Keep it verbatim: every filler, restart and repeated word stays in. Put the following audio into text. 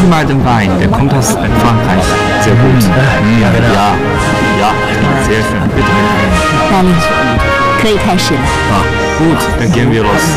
mal den Wein, der kommt aus Frankreich. Sehr gut. Mm. Ja, ja, sehr schön. Bitte. 那里可以开始了。 Ah, gut, dann gehen wir los.